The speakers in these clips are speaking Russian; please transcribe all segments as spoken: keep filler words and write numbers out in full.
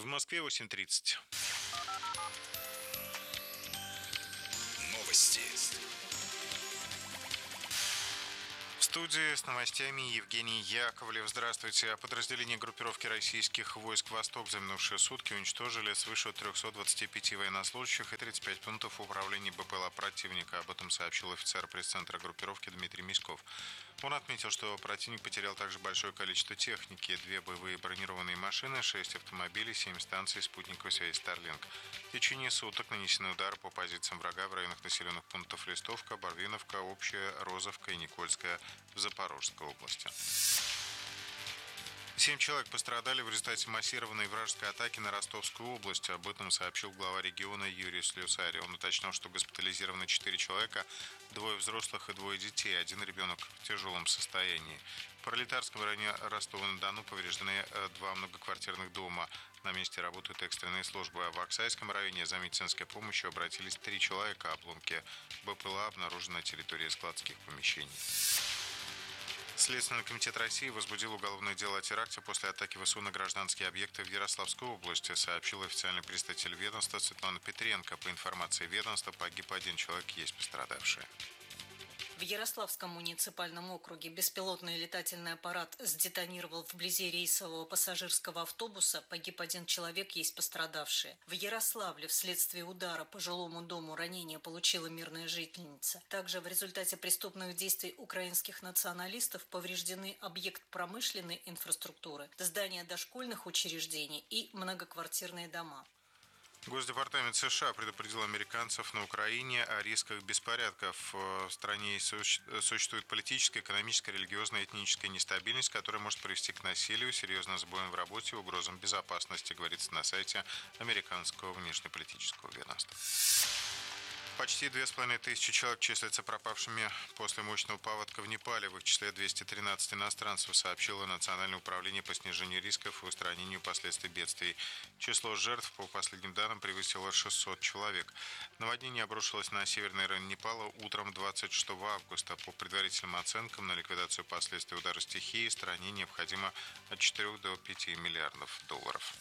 В Москве восемь тридцать. Новости. В студии с новостями Евгений Яковлев. Здравствуйте. Подразделения группировки российских войск «Восток» за минувшие сутки уничтожили свыше трёхсот двадцати пяти военнослужащих и тридцати пяти пунктов управления БПЛА противника. Об этом сообщил офицер пресс-центра группировки Дмитрий Миськов. Он отметил, что противник потерял также большое количество техники: две боевые бронированные машины, шесть автомобилей, семь станций спутниковой связи Starlink. В течение суток нанесены удары по позициям врага в районах населенных пунктов Листовка, Барвиновка, Общая, Розовка и Никольская в Запорожской области. Семь человек пострадали в результате массированной вражеской атаки на Ростовскую область. Об этом сообщил глава региона Юрий Слюсарь. Он уточнил, что госпитализированы четыре человека, двое взрослых и двое детей, один ребенок в тяжелом состоянии. В Пролетарском районе Ростова-на-Дону повреждены два многоквартирных дома. На месте работают экстренные службы. А в Аксайском районе за медицинской помощью обратились три человека. Обломки БПЛА обнаружены на территории складских помещений. Следственный комитет России возбудил уголовное дело о теракте после атаки ВСУ на гражданские объекты в Ярославской области, сообщил официальный представитель ведомства Светлана Петренко. По информации ведомства, погиб один человек, есть пострадавшие. В Ярославском муниципальном округе беспилотный летательный аппарат сдетонировал вблизи рейсового пассажирского автобуса. Погиб один человек, есть пострадавшие. В Ярославле вследствие удара по жилому дому ранение получила мирная жительница. Также в результате преступных действий украинских националистов повреждены объект промышленной инфраструктуры, здания дошкольных учреждений и многоквартирные дома. Госдепартамент США предупредил американцев на Украине о рисках беспорядков. В стране существует политическая, экономическая, религиозная и этническая нестабильность, которая может привести к насилию, серьезным сбоям в работе и угрозам безопасности, говорится на сайте американского внешнеполитического ведомства. Почти две с половиной тысячи человек числятся пропавшими после мощного паводка в Непале. В их числе двести тринадцать иностранцев, сообщило Национальное управление по снижению рисков и устранению последствий бедствий. Число жертв, по последним данным, превысило шестьсот человек. Наводнение обрушилось на северный район Непала утром двадцать шестого августа. По предварительным оценкам, на ликвидацию последствий удара стихии стране необходимо от четырёх до пяти миллиардов долларов.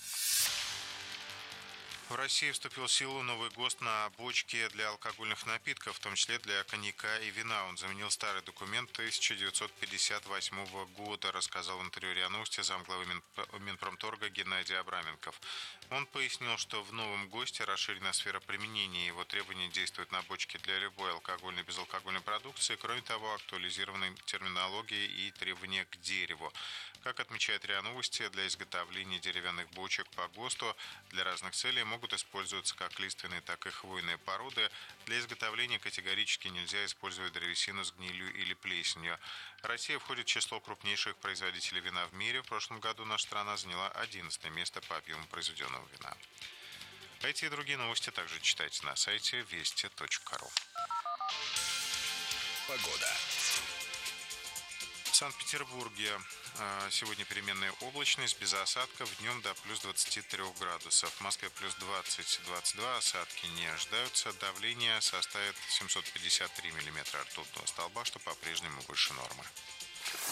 В России вступил в силу новый ГОСТ на бочки для алкогольных напитков, в том числе для коньяка и вина. Он заменил старый документ тысяча девятьсот пятьдесят восьмого года, рассказал в интервью РИА Новости замглавы Минпромторга Геннадий Абраменков. Он пояснил, что в новом ГОСТе расширена сфера применения. Его требования действуют на бочки для любой алкогольной и безалкогольной продукции. Кроме того, актуализированы терминология и требования к дереву. Как отмечает РИА Новости, для изготовления деревянных бочек по ГОСТу для разных целей могут используются как лиственные, так и хвойные породы. Для изготовления категорически нельзя использовать древесину с гнилью или плесенью. Россия входит в число крупнейших производителей вина в мире. В прошлом году наша страна заняла одиннадцатое место по объему произведенного вина. Эти и другие новости также читайте на сайте вести точка ру. Погода. В Санкт-Петербурге сегодня переменная облачность, без осадков, днем до плюс двадцати трёх градусов. В Москве плюс двадцать - двадцать два, осадки не ожидаются. Давление составит семьсот пятьдесят три миллиметра ртутного столба, что по-прежнему выше нормы.